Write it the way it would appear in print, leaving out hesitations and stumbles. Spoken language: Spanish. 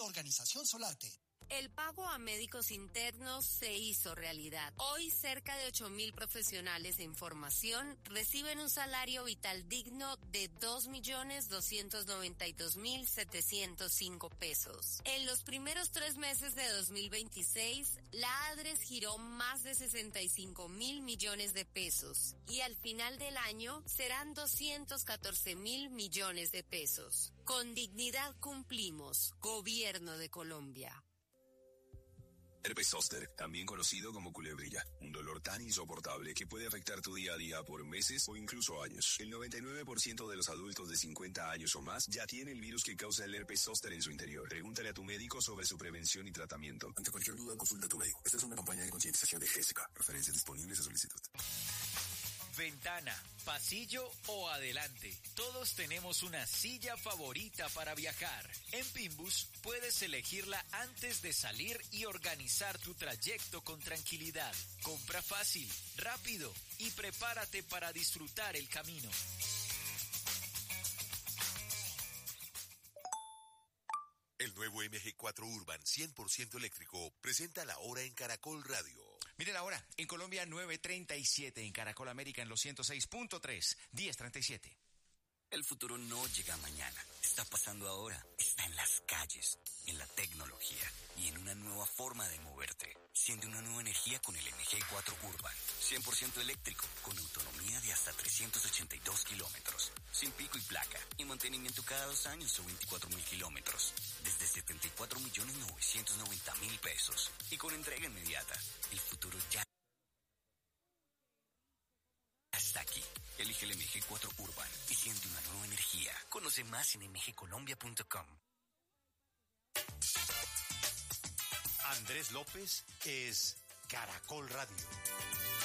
Organización Solarte. El pago a médicos internos se hizo realidad. Hoy cerca de 8.000 profesionales de información reciben un salario vital digno de 2.292.705 pesos. En los primeros 3 meses de 2026, la ADRES giró más de 65.000 millones de pesos y al final del año serán 214.000 millones de pesos. Con dignidad cumplimos. Gobierno de Colombia. Herpes zóster, también conocido como culebrilla, un dolor tan insoportable que puede afectar tu día a día por meses o incluso años. El 99% de los adultos de 50 años o más ya tiene el virus que causa el herpes zóster en su interior. Pregúntale a tu médico sobre su prevención y tratamiento. Ante cualquier duda, consulta a tu médico. Esta es una campaña de concientización de GESCA. Referencias disponibles a solicitud. Ventana, pasillo o adelante. Todos tenemos una silla favorita para viajar. En Pimbus puedes elegirla antes de salir y organizar tu trayecto con tranquilidad. Compra fácil, rápido y prepárate para disfrutar el camino. El nuevo MG4 Urban 100% eléctrico presenta la hora en Caracol Radio. Miren la hora, en Colombia 9:37, en Caracol América en los 106.3, 10:37. El futuro no llega mañana, está pasando ahora, está en las calles, en la tecnología y en una nueva forma de moverte. Siente una nueva energía con el MG4 Urban, 100% eléctrico, con autonomía de hasta 382 kilómetros, sin pico y placa, y mantenimiento cada 2 años o 24.000 kilómetros, desde 74.990.000 pesos, y con entrega inmediata. El futuro ya está aquí. Elige el MG4 Urban y siente una nueva energía. Conoce más en mgcolombia.com. Andrés López es Caracol Radio.